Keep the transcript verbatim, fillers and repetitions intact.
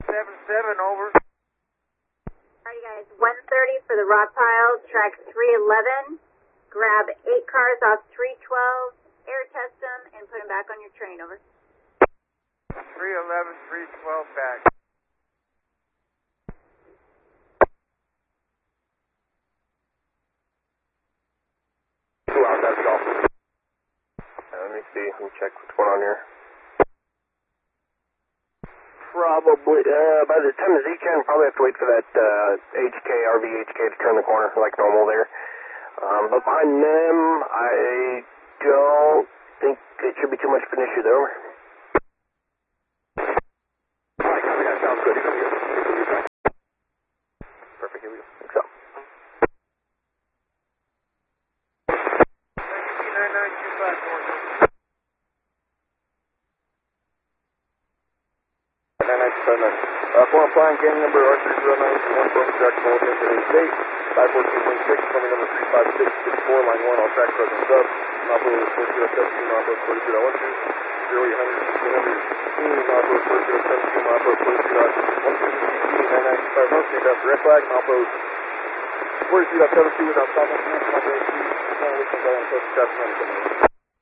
seven seven, over. Alright guys, one thirty for the rock pile, track three eleven. Grab eight cars off three twelve, air test them, and put them back on your train, over. three eleven, three twelve back. Two out, that's all. Uh, let me see, let me check what's going on here. Probably, uh, by the time the Z-Can, probably have to wait for that, uh, H K, R V H K to turn the corner like normal there. Um, but behind them, I don't think it should be too much of an issue there. Alright, copy that, sounds good. Here we go. Perfect, here we go. Thanks up. nine nine two five four. nine nine two five nine. Uh, four flying, gang number R three zero nine one, phone track, call attention eight eight, five four two point six, coming number three five six six four, line one, all track present sub, Mappo four zero seven two, Mappo four zero one two, zero eight hundred, sixteen hundred, Mappo four zero seven two, Mappo four zero one two, nine nine two five one, take out red flag, Mappo four zero seven two without stop, Mappo eight two, and we can go on close to traffic management.